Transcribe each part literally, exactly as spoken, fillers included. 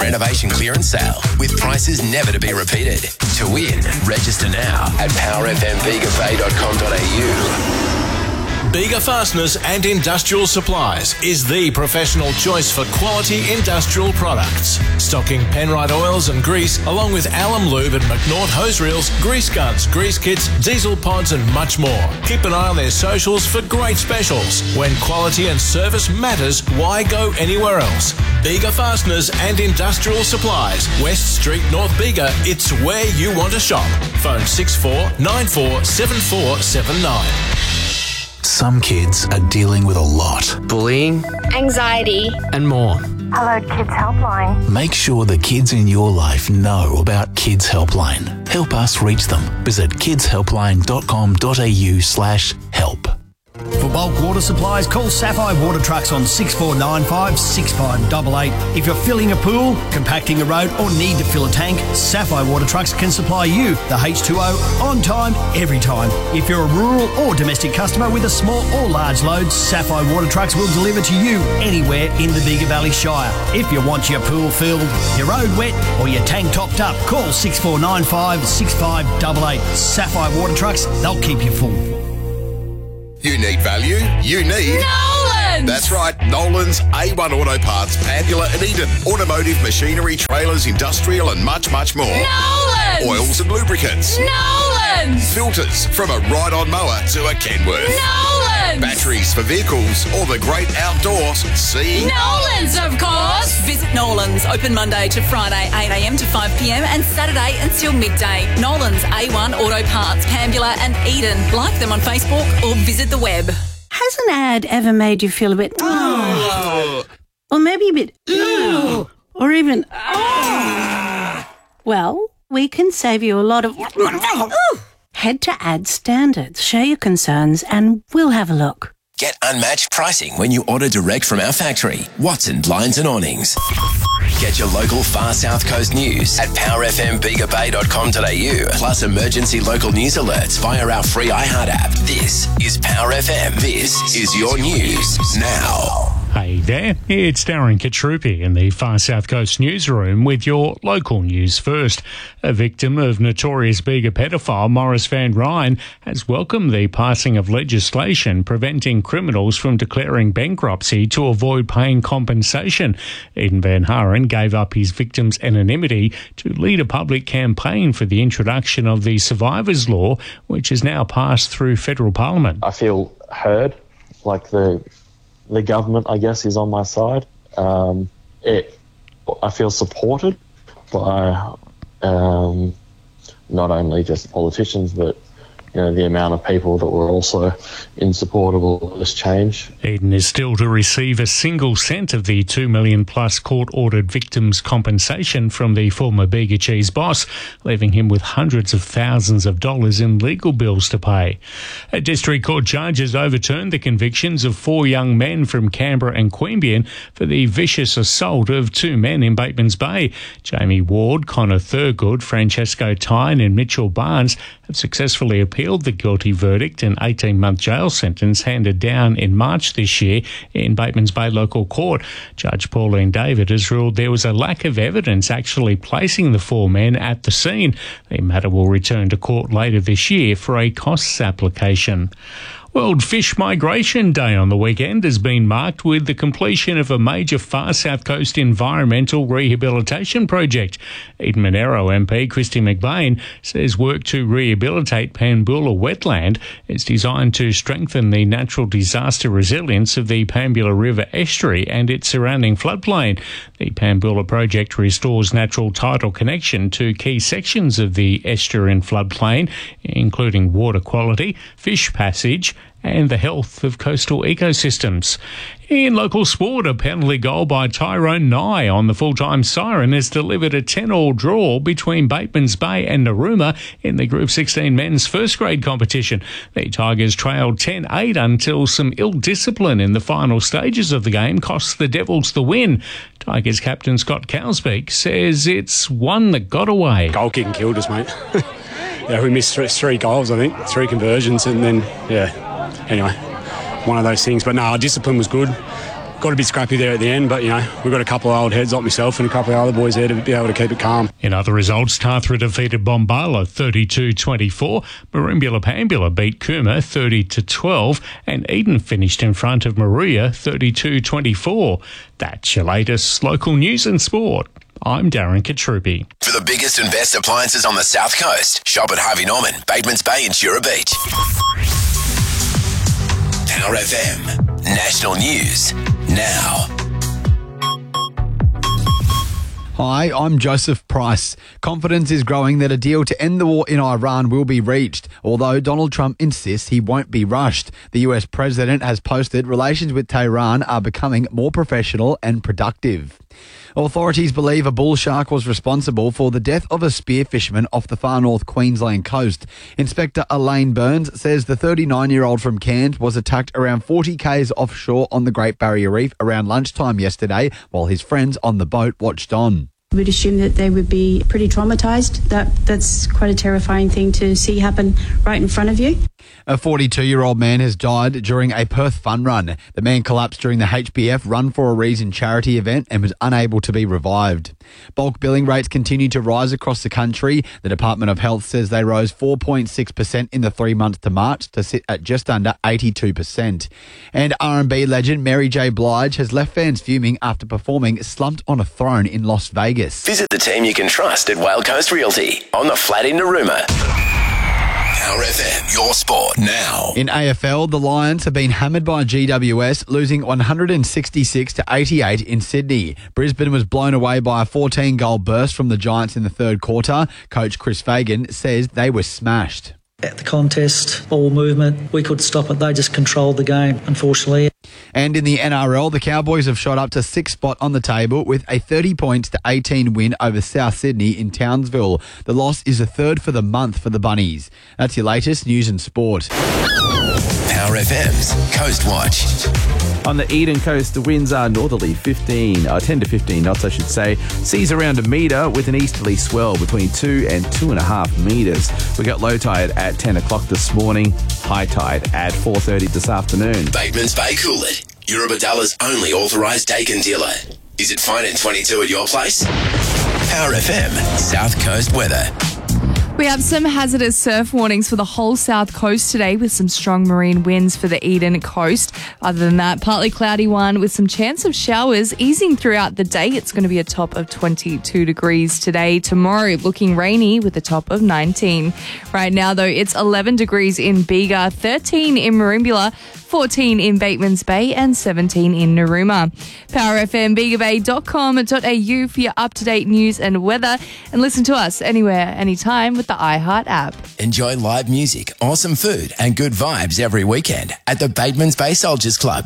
Renovation clearance sale with prices never to be repeated. To win, register now at power f m bega bay dot com dot a u. Bega Fasteners and Industrial Supplies is the professional choice for quality industrial products. Stocking Penrite oils and grease, along with Alum Lube and McNaught hose reels, grease guns, grease kits, diesel pods and much more. Keep an eye on their socials for great specials. When quality and service matters, why go anywhere else? Bega Fasteners and Industrial Supplies, West Street, North Bega. It's where you want to shop. Phone six four nine four seven four seven nine. Some kids are dealing with a lot. Bullying, anxiety, and more. Hello Kids Helpline. Make sure the kids in your life know about Kids Helpline. Help us reach them. Visit kids helpline dot com dot a u slash help. For bulk water supplies, call Sapphire Water Trucks on six four nine five, six five eight eight. If you're filling a pool, compacting a road or need to fill a tank, Sapphire Water Trucks can supply you the H two O on time, every time. If you're a rural or domestic customer with a small or large load, Sapphire Water Trucks will deliver to you anywhere in the Bega Valley Shire. If you want your pool filled, your road wet or your tank topped up, call six four nine five, six five eight eight. Sapphire Water Trucks, they'll keep you full. You need value? You need... Nolan's! That's right, Nolan's A one Auto Parts, Pandula and Eden. Automotive, machinery, trailers, industrial and much, much more. Nolan's! Oils and lubricants. Nolan's! Filters, from a ride-on mower to a Kenworth. Nolan's! Batteries for vehicles or the great outdoors. See? Nolan's, of course! Visit Nolan's, open Monday to Friday, eight a m to five p m and Saturday until midday. Nolan's A one Auto Parts, Pandula and Eden. Like them on Facebook or visit the web. Has an ad ever made you feel a bit... Oh. Or maybe a bit... Oh. Or even... Oh. Well, we can save you a lot of... Oh. Head to Ad Standards, share your concerns, and we'll have a look. Get unmatched pricing when you order direct from our factory, Watson Blinds and Awnings. Get your local far South Coast news at power f m bega bay dot com dot a u, plus emergency local news alerts via our free iHeart app. This is Power F M. This is your news now. Hey there, it's Darren Katrupi in the Far South Coast newsroom with your local news first. A victim of notorious Bega pedophile Morris Van Ryn has welcomed the passing of legislation preventing criminals from declaring bankruptcy to avoid paying compensation. Eden Van Haren gave up his victim's anonymity to lead a public campaign for the introduction of the Survivors Law, which has now passed through federal parliament. I feel heard, like the... The government, I guess, is on my side. Um, it, I feel supported by um, not only just politicians, but you know, the amount of people that were also in support of all this change. Eden is still to receive a single cent of the two million dollars plus court-ordered victims' compensation from the former Bega Cheese boss, leaving him with hundreds of thousands of dollars in legal bills to pay. A district court judge has overturned the convictions of four young men from Canberra and Queanbeyan for the vicious assault of two men in Batemans Bay. Jamie Ward, Connor Thurgood, Francesco Tyne and Mitchell Barnes have successfully appealed the guilty verdict, an eighteen-month jail sentence handed down in March this year in Batemans Bay Local Court. Judge Pauline David has ruled there was a lack of evidence actually placing the four men at the scene. The matter will return to court later this year for a costs application. World Fish Migration Day on the weekend has been marked with the completion of a major Far South Coast environmental rehabilitation project. Eden Monaro M P Christy McBain says work to rehabilitate Pambula wetland is designed to strengthen the natural disaster resilience of the Pambula River estuary and its surrounding floodplain. The Pambula project restores natural tidal connection to key sections of the estuary and floodplain, including water quality, fish passage, and the health of coastal ecosystems. In local sport, a penalty goal by Tyrone Nye on the full-time Siren has delivered a ten-all draw between Batemans Bay and Narooma in the Group sixteen men's first-grade competition. The Tigers trailed ten eight until some ill-discipline in the final stages of the game cost the Devils the win. Tigers captain Scott Cowsbeak says it's one that got away. Goal kicking killed us, mate. Yeah, we missed three, three goals, I think, three conversions, and then, yeah, anyway, one of those things. But no, our discipline was good. got a bit scrappy there at the end, but, you know, we've got a couple of old heads like myself and a couple of other boys there to be able to keep it calm. In other results, Tathra defeated Bombala thirty-two twenty-four, Merimbula Pambula beat Cooma thirty to twelve, and Eden finished in front of Maria thirty-two twenty-four. That's your latest local news and sport. I'm Darren Katrupi. For the biggest and best appliances on the South Coast, shop at Harvey Norman, Batemans Bay and Jura Beach. Power F M. National News now. Hi, I'm Joseph Price. Confidence is growing that a deal to end the war in Iran will be reached, although Donald Trump insists he won't be rushed. The U S president has posted relations with Tehran are becoming more professional and productive. Authorities believe a bull shark was responsible for the death of a spear fisherman off the far north Queensland coast. Inspector Elaine Burns says the thirty-nine-year-old from Cairns was attacked around forty kays offshore on the Great Barrier Reef around lunchtime yesterday, while his friends on the boat watched on. We'd assume that they would be pretty traumatised. That That's quite a terrifying thing to see happen right in front of you. A forty-two-year-old man has died during a Perth fun run. The man collapsed during the H B F Run for a Reason charity event and was unable to be revived. Bulk billing rates continue to rise across the country. The Department of Health says they rose four point six percent in the three months to March to sit at just under eighty-two percent. And R and B legend Mary J. Blige has left fans fuming after performing Slumped on a Throne in Las Vegas. Visit the team you can trust at Whale Coast Realty on the flat in Narooma. Power F M, your sport now. In A F L, the Lions have been hammered by G W S, losing one hundred sixty-six to eighty-eight in Sydney. Brisbane was blown away by a fourteen-goal burst from the Giants in the third quarter. Coach Chris Fagan says they were smashed. At the contest, ball movement, we could stop it. They just controlled the game, unfortunately. And in the N R L, the Cowboys have shot up to sixth spot on the table with a thirty points to eighteen win over South Sydney in Townsville. The loss is a third for the month for the Bunnies. That's your latest news and sport. Power F M's Coast Watch. On the Eden coast, the winds are northerly fifteen, uh, ten to fifteen knots, I should say. Seas around a metre with an easterly swell between two and two and a half metres. We got low tide at ten o'clock this morning, high tide at four thirty this afternoon. Batemans Bay Coolid, Eurobadalla's only authorised Dakin dealer. Is it fine in twenty-two at your place? Power F M South Coast weather. We have some hazardous surf warnings for the whole south coast today with some strong marine winds for the Eden coast. Other than that, partly cloudy one with some chance of showers easing throughout the day. It's going to be a top of twenty-two degrees today. Tomorrow, looking rainy with a top of nineteen. Right now, though, it's eleven degrees in Bega, thirteen in Merimbula, fourteen in Batemans Bay and seventeen in Narooma. Power F M bega bay dot com dot a u for your up-to-date news and weather. And listen to us anywhere, anytime with the iHeart app. Enjoy live music, awesome food and good vibes every weekend at the Batemans Bay Soldiers Club.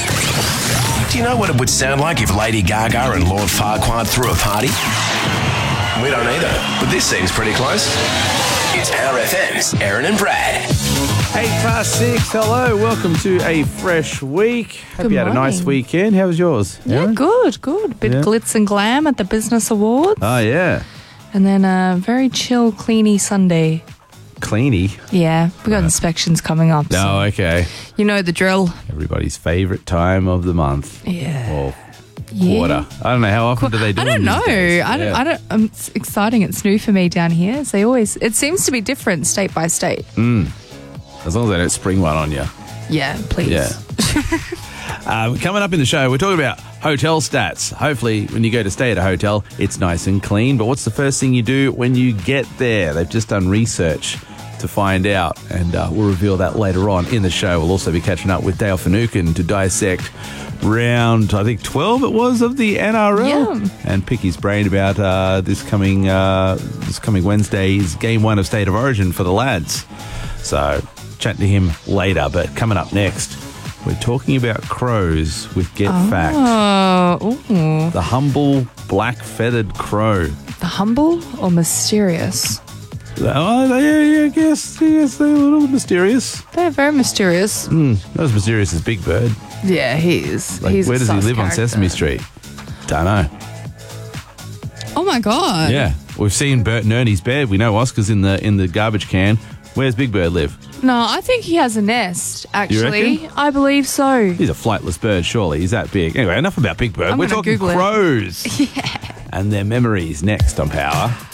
Do you know what it would sound like if Lady Gaga and Lord Farquaad threw a party? We don't either, but this seems pretty close. It's Power F M's Aaron and Brad. Eight past six. Hello, welcome to a fresh week. Hope Good you had a nice morning. weekend. How was yours? Yeah, Aaron? good, good. Bit Yeah. glitz and glam at the Business Awards. Oh, yeah. And then a very chill, cleany Sunday. Cleany. Yeah, we got inspections coming up. so Oh, okay. you know the drill. Everybody's favourite time of the month. Yeah. Or Yeah. quarter. I don't know. How often do they do I them don't know. these days? I don't. Yeah. I don't. Um, it's exciting. It's new for me down here. As they always. It seems to be different state by state. Mm. As long as they don't spring one on you. Yeah, please. Yeah. uh, coming up in the show, we're talking about hotel stats. Hopefully, when you go to stay at a hotel, it's nice and clean. But what's the first thing you do when you get there? They've just done research to find out, and uh, we'll reveal that later on in the show. We'll also be catching up with Dale Finucane to dissect round, I think, twelve it was of the N R L, Yeah. and pick his brain about uh, this coming uh, this coming Wednesday's game one of State of Origin for the lads. So, chat to him later. But coming up next, we're talking about crows with Get Fact. Oh, ooh. The humble black-feathered crow. The humble or mysterious? Oh, they, I guess, yes, they're a little mysterious. They're very mysterious. Mm, not as mysterious as Big Bird. Yeah, he is. Like, He's where a does he sus live on character. Sesame Street? Don't know. Oh my god. Yeah, we've seen Bert and Ernie's bed. We know Oscar's in the in the garbage can. Where's Big Bird live? No, I think he has a nest, actually. reckon? I believe so. He's a flightless bird, surely. He's that big. Anyway, enough about Big Bird. I'm We're gonna talking Google it. crows. Yeah. And their memories next on Power.